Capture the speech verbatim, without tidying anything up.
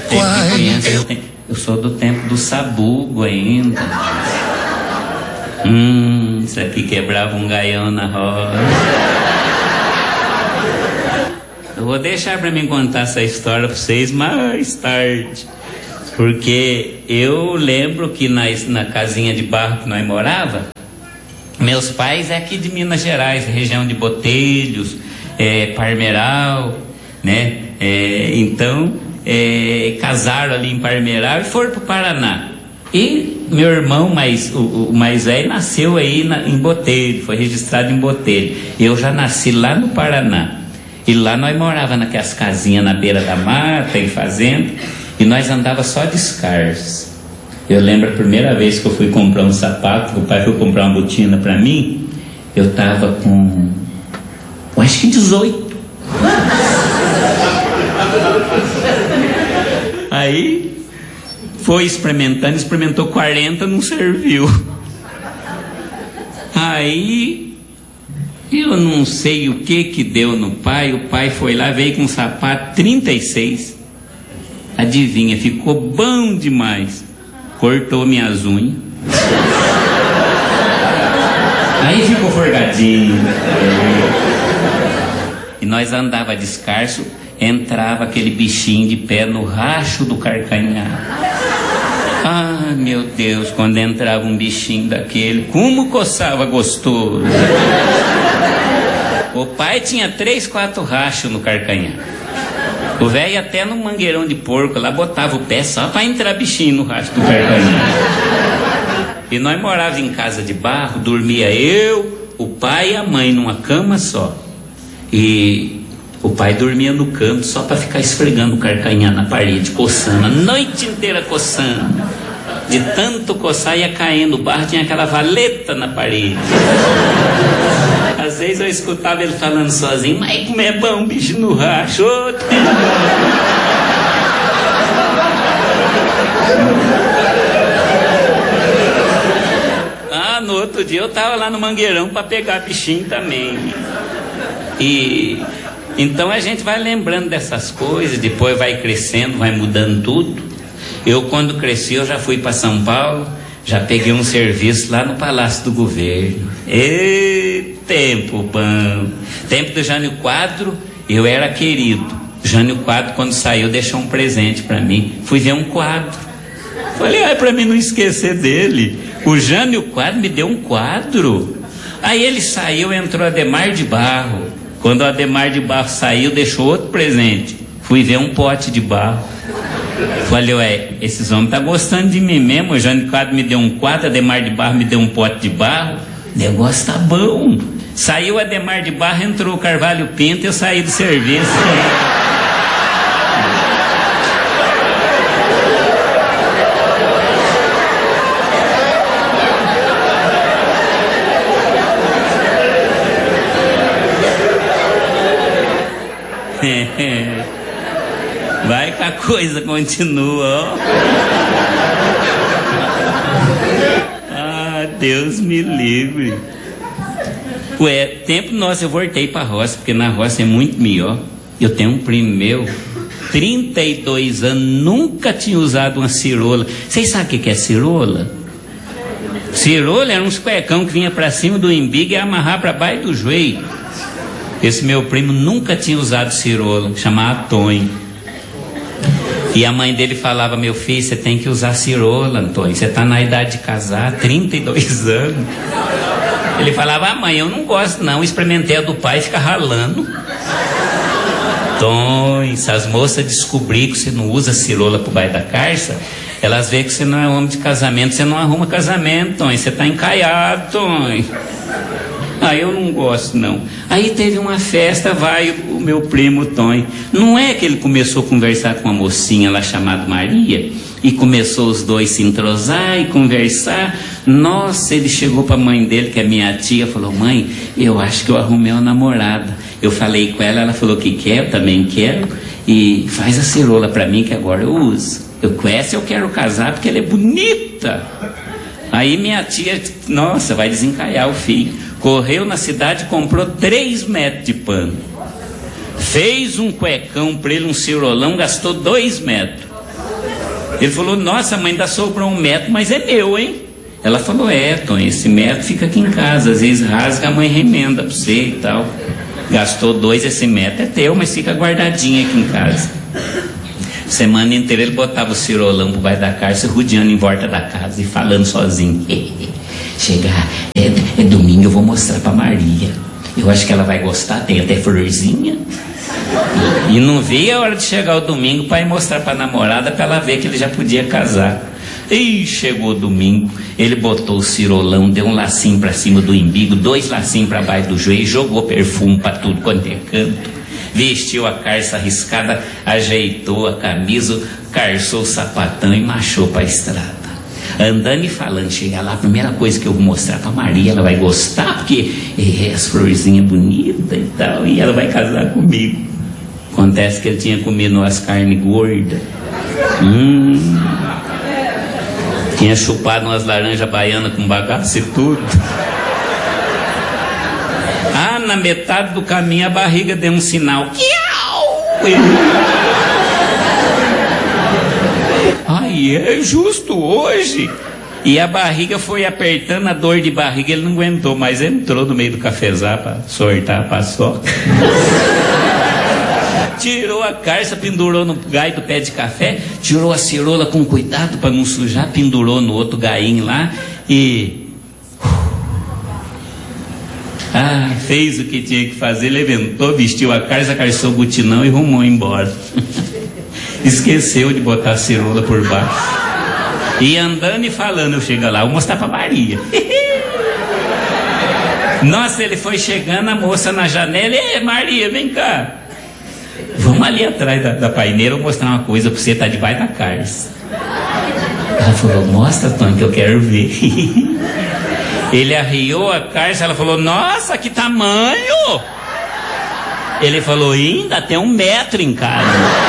tempo de criança, eu, tenho, eu sou do tempo do sabugo ainda. Hum, isso aqui quebrava um gaião na roda. Eu vou deixar para mim contar essa história para vocês mais tarde. Porque eu lembro que na, na casinha de barro que nós morava, meus pais é aqui de Minas Gerais, região de Botelhos, é, Parmeral, né? É, então, é, casaram ali em Parmeral e foram para o Paraná. E meu irmão mais, o, o mais velho nasceu aí na, em Botelho, foi registrado em Botelho. Eu já nasci lá no Paraná. E lá nós morávamos naquelas casinhas na beira da mata, em fazenda, e nós andava só descalço. Eu lembro a primeira vez que eu fui comprar um sapato, que o pai foi comprar uma botina para mim, eu tava com, eu acho que dezoito. Aí foi experimentando, experimentou quarenta, não serviu. Aí eu não sei o que que deu no pai, o pai foi lá, veio com um sapato trinta e seis. Adivinha, ficou bom demais. Cortou minhas unhas. Aí ficou forgadinho. E nós andava descalço, entrava aquele bichinho de pé no racho do carcanhar. Ah, meu Deus, quando entrava um bichinho daquele, como coçava gostoso. O pai tinha três, quatro rachos no carcanhar. O velho até no mangueirão de porco lá botava o pé só para entrar bichinho no racho do carcanhar. E nós morávamos em casa de barro, dormia eu, o pai e a mãe numa cama só. E o pai dormia no canto só para ficar esfregando o carcanhar na parede, coçando, a noite inteira coçando. De tanto coçar ia caindo o barro, tinha aquela valeta na parede. Às vezes eu escutava ele falando sozinho, mas como é bom bicho no racho. Oh, ah, no outro dia eu tava lá no mangueirão para pegar bichinho também. E então a gente vai lembrando dessas coisas, depois vai crescendo, vai mudando tudo. Eu quando cresci eu já fui para São Paulo, já peguei um serviço lá no Palácio do Governo. E tempo bom. Tempo do Jânio Quadro, eu era querido. Jânio Quadro, quando saiu, deixou um presente para mim. Fui ver um quadro. Falei, ai, para mim não esquecer dele. O Jânio Quadro me deu um quadro. Aí ele saiu, entrou Ademar de Barro. Quando o Ademar de Barro saiu, deixou outro presente. Fui ver um pote de barro. Falei, ué, esses homens estão tá gostando de mim mesmo. O Jânio Quadro me deu um quadro, Ademar de Barro me deu um pote de barro. O negócio tá bom. Saiu o Ademar de Barro, entrou o Carvalho Pinto e eu saí do serviço. Vai que a coisa continua, ó. Ah, Deus me livre. Ué, tempo nosso eu voltei pra roça, porque na roça é muito melhor. Eu tenho um primo meu, trinta e dois anos, nunca tinha usado uma cirola. Vocês sabem o que é cirola? Cirola era uns cuecão que vinha pra cima do embigo e amarrar pra baixo do joelho. Esse meu primo nunca tinha usado cirola, chamava Tonho. E a mãe dele falava, meu filho, você tem que usar cirola, Antônio, você está na idade de casar, trinta e dois anos. Ele falava, ah, mãe, eu não gosto não, experimentei a do pai e fica ralando. Antônio, se as moças descobrirem que você não usa cirola por baixo da carça, elas veem que você não é homem de casamento, você não arruma casamento, Antônio, você está encaiado, Antônio. Ah, eu não gosto não. Aí teve uma festa, vai o meu primo Tonho. Não é que ele começou a conversar com uma mocinha lá chamada Maria, e começou os dois se entrosar e conversar. Nossa, ele chegou para a mãe dele, que é minha tia, falou, mãe, eu acho que eu arrumei uma namorada. Eu falei com ela, ela falou que quer, eu também quero, e faz a cirola para mim que agora eu uso. Eu com essa eu quero casar porque ela é bonita. Aí minha tia, nossa, vai desencalhar o filho. Correu na cidade, comprou três metros de pano. Fez um cuecão para ele, um cirolão, gastou dois metros. Ele falou, nossa, mãe, ainda sobrou um metro, mas é meu, hein? Ela falou, é, Tony, esse metro fica aqui em casa, às vezes rasga, a mãe remenda pra você e tal. Gastou dois, esse metro é teu, mas fica guardadinho aqui em casa. Semana inteira ele botava o cirolão por baixo da caixa, rodeando em volta da casa e falando sozinho. Chegar, é, é domingo, eu vou mostrar pra Maria. Eu acho que ela vai gostar, tem até florzinha. E, e não via a hora de chegar o domingo para ir mostrar pra namorada, pra ela ver que ele já podia casar. E chegou o domingo, ele botou o cirolão, deu um lacinho pra cima do umbigo, dois lacinhos pra baixo do joelho, jogou perfume pra tudo quanto é canto, vestiu a calça riscada, ajeitou a camisa, calçou o sapatão e marchou pra estrada. Andando e falando, chegar lá, a primeira coisa que eu vou mostrar pra Maria, ela vai gostar, porque é, as florzinhas bonitas e tal, e ela vai casar comigo. Acontece que ele tinha comido umas carnes gordas. Hum... Tinha chupado umas laranjas baianas com bagaço e tudo. Ah, na metade do caminho a barriga deu um sinal. Ai, é justo hoje. E a barriga foi apertando, a dor de barriga ele não aguentou, mas entrou no meio do cafezal para sortar a paçoca. Tirou a carça, pendurou no gai do pé de café, tirou a cirola com cuidado para não sujar, pendurou no outro gainho lá e... Ah, fez o que tinha que fazer, levantou, vestiu a carça, calçou o botinão e rumou embora. Esqueceu de botar a cirola por baixo. E andando e falando, eu chego lá, vou mostrar para Maria. Nossa, ele foi chegando, a moça na janela, e Maria, vem cá. Vamos ali atrás da, da paineira, eu vou mostrar uma coisa pra você, tá debaixo da carça. Ela falou, mostra, Tony, que eu quero ver. Ele arriou a carça, ela falou, nossa, que tamanho! Ele falou, ainda tem um metro em casa.